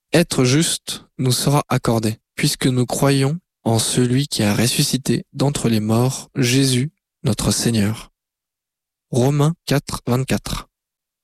Être juste nous sera accordé, puisque nous croyons en celui qui a ressuscité d'entre les morts, Jésus, notre Seigneur. Romains 4, 24.